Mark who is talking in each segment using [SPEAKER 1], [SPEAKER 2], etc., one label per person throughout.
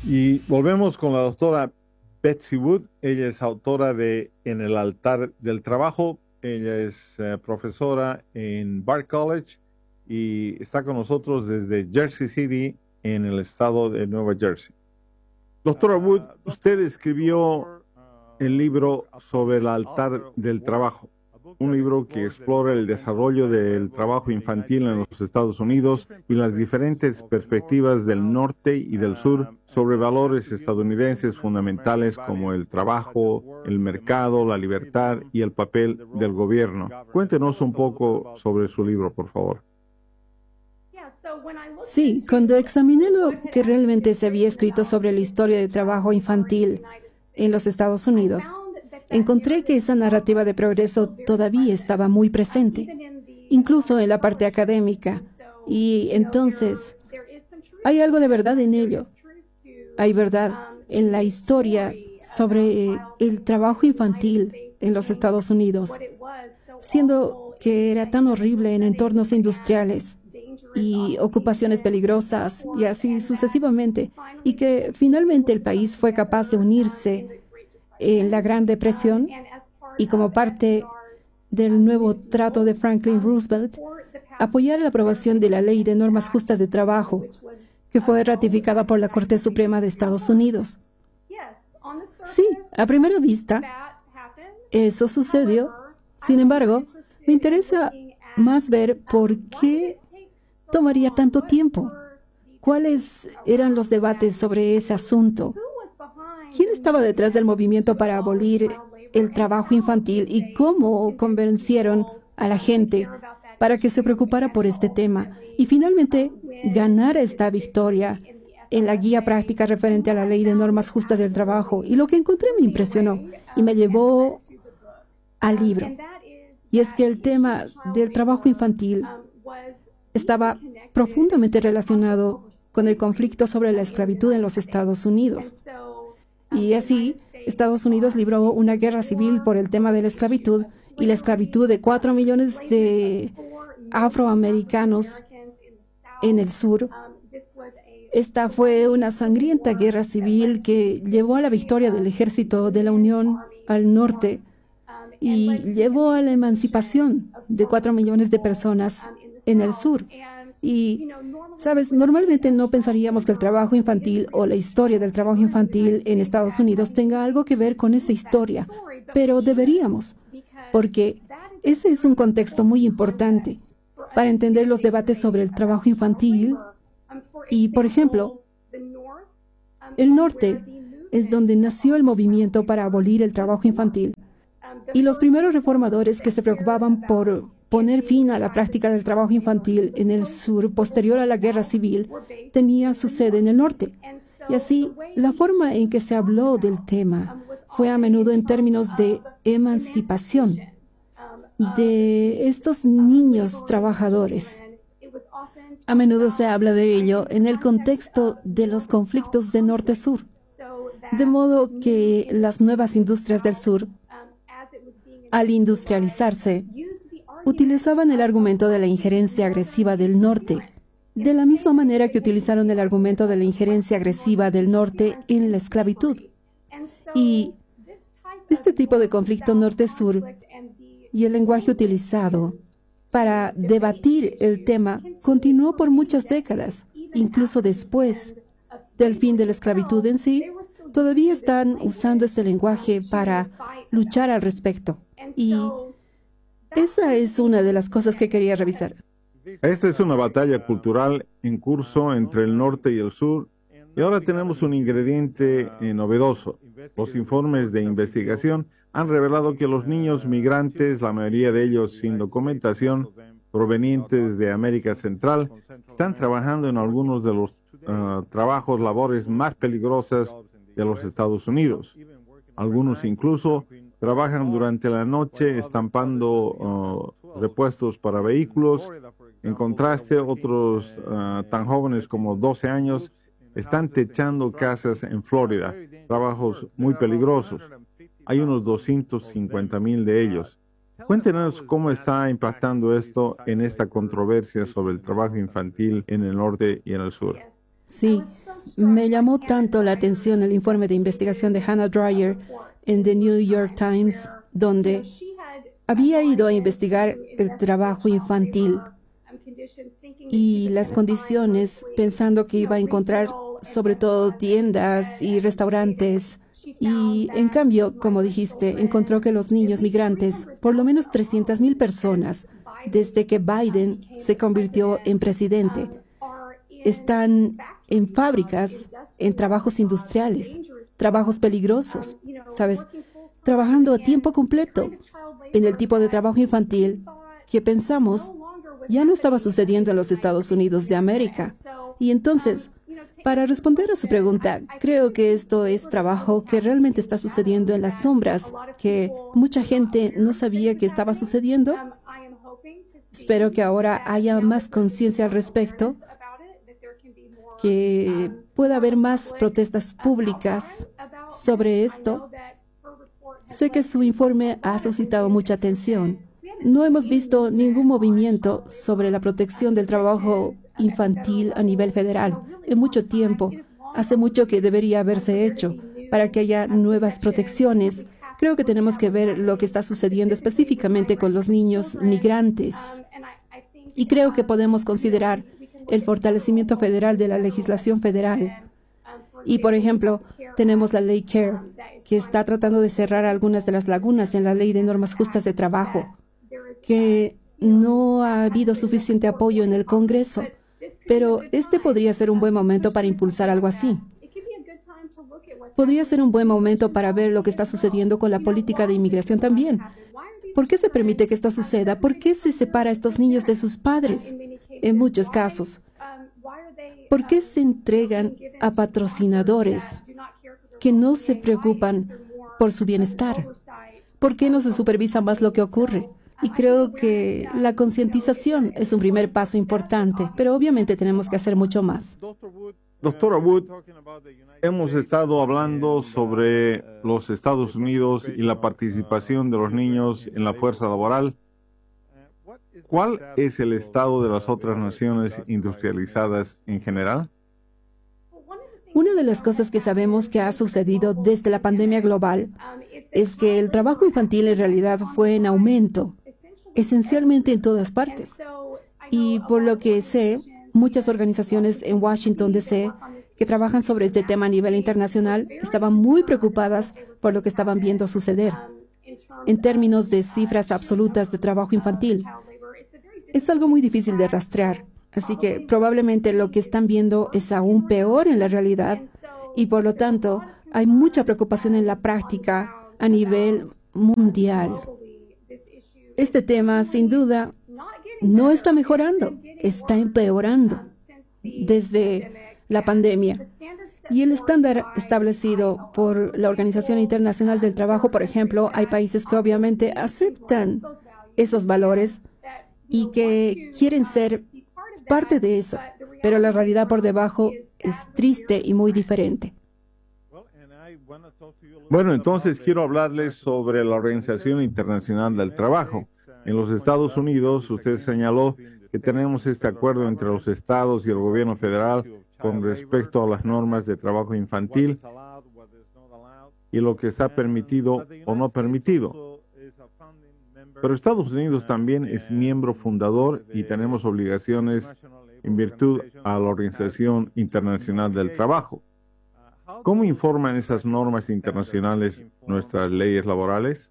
[SPEAKER 1] Y volvemos con la doctora Betsy Wood. Ella es autora de En el altar del trabajo. Ella es profesora en Bard College y está con nosotros desde Jersey City, en el estado de Nueva Jersey. Doctora Wood, usted escribió el libro sobre el altar del trabajo, un libro que explora el desarrollo del trabajo infantil en los Estados Unidos y las diferentes perspectivas del norte y del sur sobre valores estadounidenses fundamentales como el trabajo, el mercado, la libertad y el papel del gobierno. Cuéntenos un poco sobre su libro, por favor.
[SPEAKER 2] Sí, cuando examiné lo que realmente se había escrito sobre la historia del trabajo infantil en los Estados Unidos, encontré que esa narrativa de progreso todavía estaba muy presente, incluso en la parte académica. Y entonces, hay algo de verdad en ello. Hay verdad en la historia sobre el trabajo infantil en los Estados Unidos, siendo que era tan horrible en entornos industriales y ocupaciones peligrosas y así sucesivamente, y que finalmente el país fue capaz de unirse en la Gran Depresión y como parte del nuevo trato de Franklin Roosevelt, apoyar la aprobación de la Ley de Normas Justas de Trabajo, que fue ratificada por la Corte Suprema de Estados Unidos. Sí, a primera vista, eso sucedió. Sin embargo, me interesa más ver por qué tomaría tanto tiempo. ¿Cuáles eran los debates sobre ese asunto? ¿Quién estaba detrás del movimiento para abolir el trabajo infantil y cómo convencieron a la gente para que se preocupara por este tema y finalmente ganara esta victoria en la guía práctica referente a la Ley de Normas Justas del Trabajo? Y lo que encontré me impresionó y me llevó al libro. Y es que el tema del trabajo infantil estaba profundamente relacionado con el conflicto sobre la esclavitud en los Estados Unidos. Y así, Estados Unidos libró una guerra civil por el tema de la esclavitud y la esclavitud de 4 millones de afroamericanos en el sur. Esta fue una sangrienta guerra civil que llevó a la victoria del ejército de la Unión al norte y llevó a la emancipación de 4 millones de personas en el sur. Y, sabes, normalmente no pensaríamos que el trabajo infantil o la historia del trabajo infantil en Estados Unidos tenga algo que ver con esa historia, pero deberíamos, porque ese es un contexto muy importante para entender los debates sobre el trabajo infantil. Y, por ejemplo, el norte es donde nació el movimiento para abolir el trabajo infantil. Y los primeros reformadores que se preocupaban por poner fin a la práctica del trabajo infantil en el sur posterior a la guerra civil tenía su sede en el norte. Y así, la forma en que se habló del tema fue a menudo en términos de emancipación de estos niños trabajadores. A menudo se habla de ello en el contexto de los conflictos de norte-sur, de modo que las nuevas industrias del sur, al industrializarse, utilizaban el argumento de la injerencia agresiva del norte, de la misma manera que utilizaron el argumento de la injerencia agresiva del norte en la esclavitud. Y este tipo de conflicto norte-sur y el lenguaje utilizado para debatir el tema continuó por muchas décadas, incluso después del fin de la esclavitud en sí. Todavía están usando este lenguaje para luchar al respecto. Y esa es una de las cosas que quería revisar.
[SPEAKER 1] Esta es una batalla cultural en curso entre el norte y el sur, y ahora tenemos un ingrediente novedoso. Los informes de investigación han revelado que los niños migrantes, la mayoría de ellos sin documentación, provenientes de América Central, están trabajando en algunos de los labores más peligrosas de los Estados Unidos. Algunos incluso trabajan durante la noche estampando repuestos para vehículos. En contraste, otros tan jóvenes como 12 años están techando casas en Florida, trabajos muy peligrosos. Hay unos 250,000 de ellos. Cuéntenos cómo está impactando esto en esta controversia sobre el trabajo infantil en el norte y en el sur.
[SPEAKER 2] Sí, Me llamó tanto la atención el informe de investigación de Hannah Dyer en The New York Times, donde había ido a investigar el trabajo infantil y las condiciones, pensando que iba a encontrar sobre todo tiendas y restaurantes. Y en cambio, como dijiste, encontró que los niños migrantes, por lo menos 300,000 personas, desde que Biden se convirtió en presidente, están en fábricas, en trabajos industriales, trabajos peligrosos, ¿sabes? Trabajando a tiempo completo en el tipo de trabajo infantil que pensamos ya no estaba sucediendo en los Estados Unidos de América. Y entonces, para responder a su pregunta, creo que esto es trabajo que realmente está sucediendo en las sombras, que mucha gente no sabía que estaba sucediendo. Espero que ahora haya más conciencia al respecto, que pueda haber más protestas públicas sobre esto. Sé que su informe ha suscitado mucha atención. No hemos visto ningún movimiento sobre la protección del trabajo infantil a nivel federal en mucho tiempo. Hace mucho que debería haberse hecho para que haya nuevas protecciones. Creo que tenemos que ver lo que está sucediendo específicamente con los niños migrantes. Y creo que podemos considerar el fortalecimiento federal de la legislación federal. Y, por ejemplo, tenemos la ley CARE, que está tratando de cerrar algunas de las lagunas en la ley de normas justas de trabajo, que no ha habido suficiente apoyo en el Congreso. Pero este podría ser un buen momento para impulsar algo así. Podría ser un buen momento para ver lo que está sucediendo con la política de inmigración también. ¿Por qué se permite que esto suceda? ¿Por qué se separa a estos niños de sus padres? En muchos casos. ¿Por qué se entregan a patrocinadores que no se preocupan por su bienestar? ¿Por qué no se supervisa más lo que ocurre? Y creo que la concientización es un primer paso importante, pero obviamente tenemos que hacer mucho más.
[SPEAKER 1] Doctora Wood, hemos estado hablando sobre los Estados Unidos y la participación de los niños en la fuerza laboral. ¿Cuál es el estado de las otras naciones industrializadas en general?
[SPEAKER 2] Una de las cosas que sabemos que ha sucedido desde la pandemia global es que el trabajo infantil en realidad fue en aumento, esencialmente en todas partes. Y por lo que sé, muchas organizaciones en Washington, D.C., que trabajan sobre este tema a nivel internacional, estaban muy preocupadas por lo que estaban viendo suceder en términos de cifras absolutas de trabajo infantil. Es algo muy difícil de rastrear, así que probablemente lo que están viendo es aún peor en la realidad y por lo tanto hay mucha preocupación en la práctica a nivel mundial. Este tema, sin duda, no está mejorando, está empeorando desde la pandemia. Y el estándar establecido por la Organización Internacional del Trabajo, por ejemplo, hay países que obviamente aceptan esos valores y que quieren ser parte de eso, pero la realidad por debajo es triste y muy diferente.
[SPEAKER 1] Bueno, entonces quiero hablarles sobre la Organización Internacional del Trabajo. En los Estados Unidos, usted señaló que tenemos este acuerdo entre los estados y el gobierno federal con respecto a las normas de trabajo infantil y lo que está permitido o no permitido. Pero Estados Unidos también es miembro fundador y tenemos obligaciones en virtud a la Organización Internacional del Trabajo. ¿Cómo informan esas normas internacionales nuestras leyes laborales?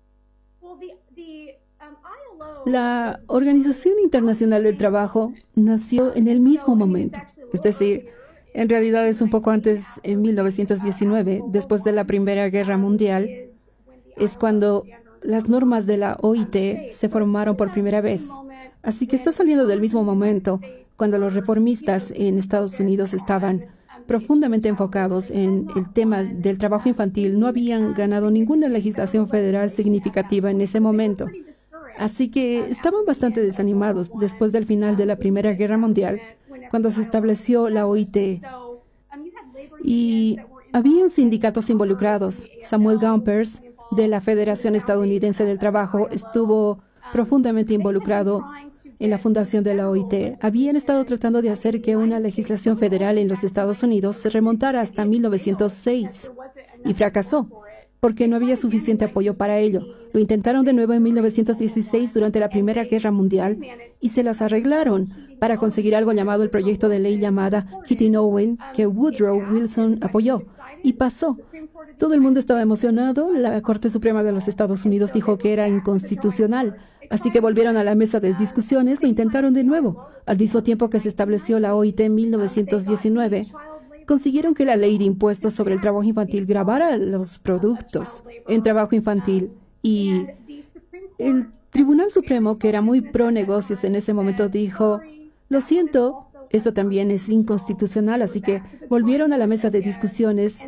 [SPEAKER 2] La Organización Internacional del Trabajo nació en el mismo momento, es decir, en realidad es un poco antes, en 1919, después de la Primera Guerra Mundial, es cuando las normas de la OIT se formaron por primera vez. Así que está saliendo del mismo momento, cuando los reformistas en Estados Unidos estaban profundamente enfocados en el tema del trabajo infantil. No habían ganado ninguna legislación federal significativa en ese momento. Así que estaban bastante desanimados después del final de la Primera Guerra Mundial, cuando se estableció la OIT. Y habían sindicatos involucrados. Samuel Gompers, de la Federación Estadounidense del Trabajo, estuvo profundamente involucrado en la fundación de la OIT, habían estado tratando de hacer que una legislación federal en los Estados Unidos se remontara hasta 1906 y fracasó porque no había suficiente apoyo para ello. Lo intentaron de nuevo en 1916 durante la Primera Guerra Mundial y se las arreglaron para conseguir algo llamado el proyecto de ley llamada Keating-Owen, que Woodrow Wilson apoyó y pasó. Todo el mundo estaba emocionado. La Corte Suprema de los Estados Unidos dijo que era inconstitucional, así que volvieron a la mesa de discusiones, lo intentaron de nuevo. Al mismo tiempo que se estableció la OIT en 1919, consiguieron que la ley de impuestos sobre el trabajo infantil grabara los productos en trabajo infantil. Y el Tribunal Supremo, que era muy pro negocios en ese momento, dijo, lo siento, esto también es inconstitucional, así que volvieron a la mesa de discusiones.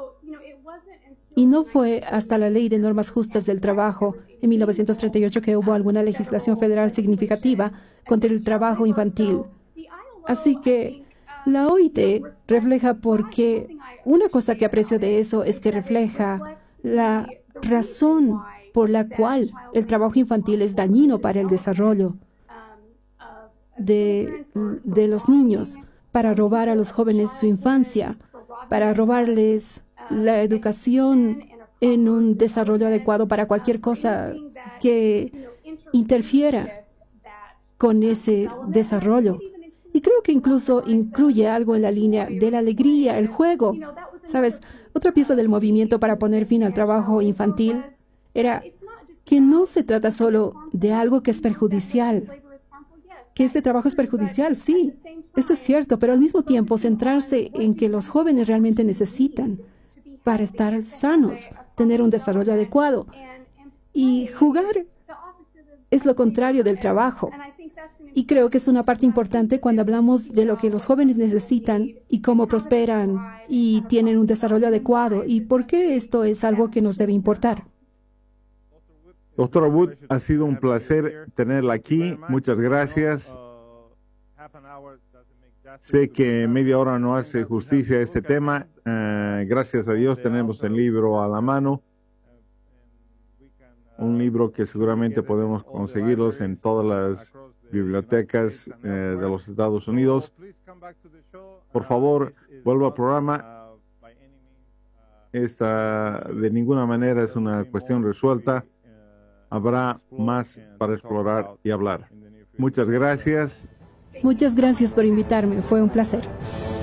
[SPEAKER 2] Y no fue hasta la Ley de Normas Justas del Trabajo en 1938 que hubo alguna legislación federal significativa contra el trabajo infantil. Así que la OIT refleja porque una cosa que aprecio de eso es que refleja la razón por la cual el trabajo infantil es dañino para el desarrollo de los niños, para robar a los jóvenes su infancia, para robarles la educación en un desarrollo adecuado para cualquier cosa que interfiera con ese desarrollo. Y creo que incluso incluye algo en la línea de la alegría, el juego. ¿Sabes? Otra pieza del movimiento para poner fin al trabajo infantil era que no se trata solo de algo que es perjudicial. Que este trabajo es perjudicial, sí, eso es cierto, pero al mismo tiempo centrarse en que los jóvenes realmente necesitan para estar sanos, tener un desarrollo adecuado. Y jugar es lo contrario del trabajo. Y creo que es una parte importante cuando hablamos de lo que los jóvenes necesitan y cómo prosperan y tienen un desarrollo adecuado y por qué esto es algo que nos debe importar.
[SPEAKER 1] Doctora Wood, ha sido un placer tenerla aquí. Muchas gracias. Sé que media hora no hace justicia a este tema. Gracias a Dios tenemos el libro a la mano. Un libro que seguramente podemos conseguirlos en todas las bibliotecas de los Estados Unidos. Por favor, vuelva al programa. Esta de ninguna manera es una cuestión resuelta. Habrá más para explorar y hablar. Muchas gracias.
[SPEAKER 2] Muchas gracias por invitarme. Fue un placer.